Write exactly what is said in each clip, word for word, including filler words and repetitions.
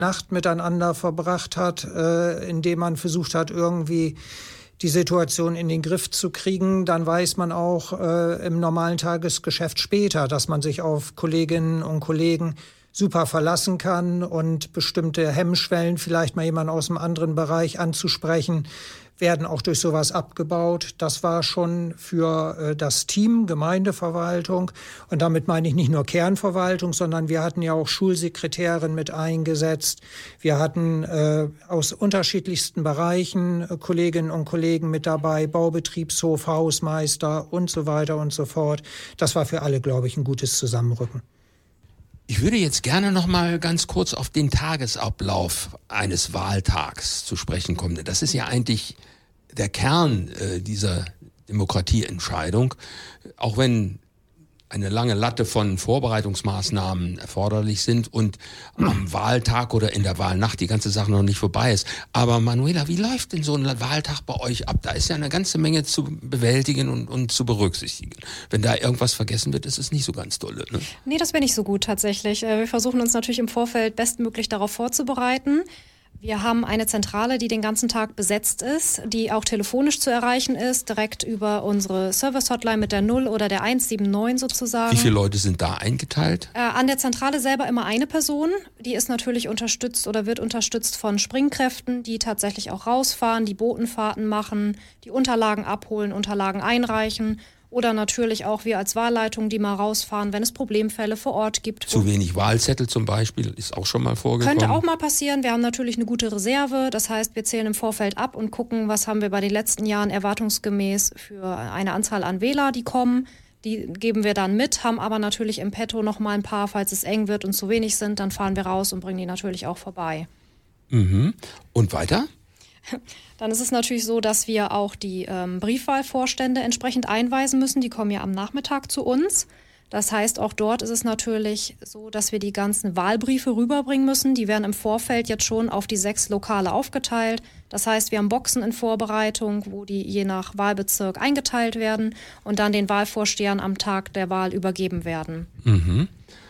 Nacht miteinander verbracht hat, äh, indem man versucht hat, irgendwie die Situation in den Griff zu kriegen, dann weiß man auch äh, im normalen Tagesgeschäft später, dass man sich auf Kolleginnen und Kollegen super verlassen kann und bestimmte Hemmschwellen, vielleicht mal jemanden aus einem anderen Bereich anzusprechen, werden auch durch sowas abgebaut. Das war schon für äh, das Team Gemeindeverwaltung, und damit meine ich nicht nur Kernverwaltung, sondern wir hatten ja auch Schulsekretärin mit eingesetzt. Wir hatten äh, aus unterschiedlichsten Bereichen äh, Kolleginnen und Kollegen mit dabei, Baubetriebshof, Hausmeister und so weiter und so fort. Das war für alle, glaube ich, ein gutes Zusammenrücken. Ich würde jetzt gerne noch mal ganz kurz auf den Tagesablauf eines Wahltags zu sprechen kommen. Das ist ja eigentlich der Kern äh, dieser Demokratieentscheidung. Auch wenn eine lange Latte von Vorbereitungsmaßnahmen erforderlich sind und am Wahltag oder in der Wahlnacht die ganze Sache noch nicht vorbei ist. Aber Manuela, wie läuft denn so ein Wahltag bei euch ab? Da ist ja eine ganze Menge zu bewältigen und, und zu berücksichtigen. Wenn da irgendwas vergessen wird, ist es nicht so ganz dolle, ne? Nee, das wäre nicht so gut tatsächlich. Wir versuchen uns natürlich im Vorfeld bestmöglich darauf vorzubereiten. Wir haben eine Zentrale, die den ganzen Tag besetzt ist, die auch telefonisch zu erreichen ist, direkt über unsere Service-Hotline mit der null oder der eins sieben neun sozusagen. Wie viele Leute sind da eingeteilt? Äh, an der Zentrale selber immer eine Person. Die ist natürlich unterstützt oder wird unterstützt von Springkräften, die tatsächlich auch rausfahren, die Botenfahrten machen, die Unterlagen abholen, Unterlagen einreichen. Oder natürlich auch wir als Wahlleitung, die mal rausfahren, wenn es Problemfälle vor Ort gibt. Zu wenig Wahlzettel zum Beispiel ist auch schon mal vorgekommen. Könnte auch mal passieren. Wir haben natürlich eine gute Reserve. Das heißt, wir zählen im Vorfeld ab und gucken, was haben wir bei den letzten Jahren erwartungsgemäß für eine Anzahl an Wähler, die kommen. Die geben wir dann mit, haben aber natürlich im Petto noch mal ein paar, falls es eng wird und zu wenig sind, dann fahren wir raus und bringen die natürlich auch vorbei. Mhm. Und weiter? Dann ist es natürlich so, dass wir auch die ähm, Briefwahlvorstände entsprechend einweisen müssen. Die kommen ja am Nachmittag zu uns. Das heißt, auch dort ist es natürlich so, dass wir die ganzen Wahlbriefe rüberbringen müssen. Die werden im Vorfeld jetzt schon auf die sechs Lokale aufgeteilt. Das heißt, wir haben Boxen in Vorbereitung, wo die je nach Wahlbezirk eingeteilt werden und dann den Wahlvorstehern am Tag der Wahl übergeben werden. Mhm.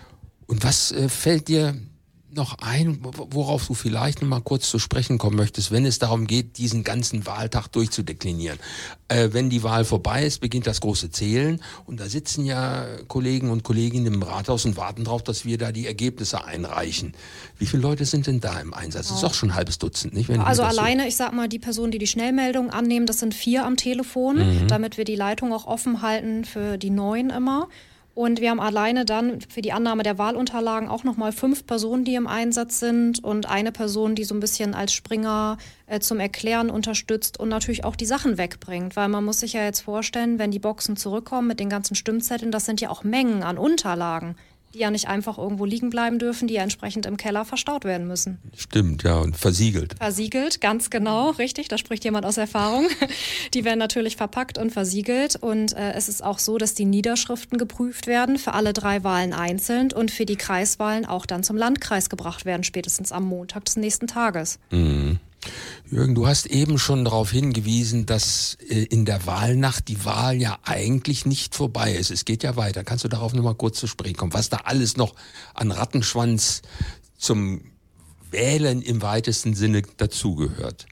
Und was äh, fällt dir noch ein, worauf du vielleicht noch mal kurz zu sprechen kommen möchtest, wenn es darum geht, diesen ganzen Wahltag durchzudeklinieren? Äh, wenn die Wahl vorbei ist, beginnt das große Zählen und da sitzen ja Kollegen und Kolleginnen im Rathaus und warten darauf, dass wir da die Ergebnisse einreichen. Wie viele Leute sind denn da im Einsatz? Das ist doch schon ein halbes Dutzend, nicht? Wenn also das alleine, so ich sag mal, die Personen, die die Schnellmeldung annehmen, das sind vier am Telefon, mhm. damit wir die Leitung auch offen halten für die neuen immer. Und wir haben alleine dann für die Annahme der Wahlunterlagen auch nochmal fünf Personen, die im Einsatz sind und eine Person, die so ein bisschen als Springer äh, zum Erklären unterstützt und natürlich auch die Sachen wegbringt. Weil man muss sich ja jetzt vorstellen, wenn die Boxen zurückkommen mit den ganzen Stimmzetteln, das sind ja auch Mengen an Unterlagen, die ja nicht einfach irgendwo liegen bleiben dürfen, die ja entsprechend im Keller verstaut werden müssen. Stimmt, ja, und versiegelt. Versiegelt, ganz genau, richtig, da spricht jemand aus Erfahrung. Die werden natürlich verpackt und versiegelt und äh, es ist auch so, dass die Niederschriften geprüft werden, für alle drei Wahlen einzeln und für die Kreiswahlen auch dann zum Landkreis gebracht werden, spätestens am Montag des nächsten Tages. Mhm. Jürgen, du hast eben schon darauf hingewiesen, dass äh, in der Wahlnacht die Wahl ja eigentlich nicht vorbei ist. Es geht ja weiter. Kannst du darauf noch mal kurz zu sprechen kommen, was da alles noch an Rattenschwanz zum Wählen im weitesten Sinne dazugehört?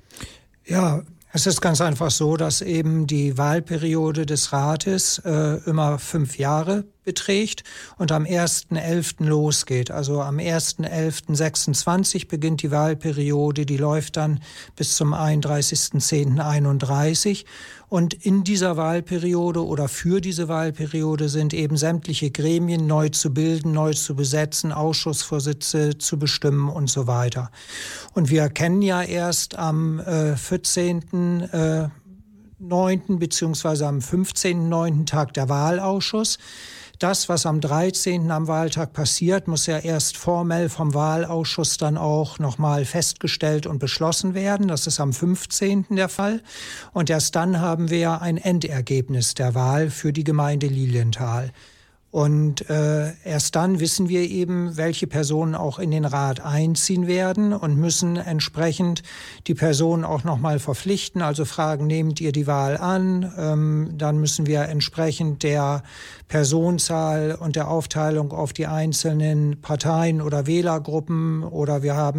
Ja, es ist ganz einfach so, dass eben die Wahlperiode des Rates äh, immer fünf Jahre beträgt und am ersten elften losgeht. Also am ersten elften sechsundzwanzig beginnt die Wahlperiode, die läuft dann bis zum einunddreißigsten zehnten einunddreißig. Und in dieser Wahlperiode oder für diese Wahlperiode sind eben sämtliche Gremien neu zu bilden, neu zu besetzen, Ausschussvorsitze zu bestimmen und so weiter. Und wir kennen ja erst am äh, vierzehnten neunten beziehungsweise am fünfzehnten neunten Tag der Wahlausschuss. Das, was am dreizehnten am Wahltag passiert, muss ja erst formell vom Wahlausschuss dann auch nochmal festgestellt und beschlossen werden. Das ist am fünfzehnten der Fall. Und erst dann haben wir ein Endergebnis der Wahl für die Gemeinde Lilienthal. Und äh, erst dann wissen wir eben, welche Personen auch in den Rat einziehen werden und müssen entsprechend die Personen auch nochmal verpflichten. Also fragen, nehmt ihr die Wahl an? Ähm, dann müssen wir entsprechend der Personenzahl und der Aufteilung auf die einzelnen Parteien oder Wählergruppen oder wir haben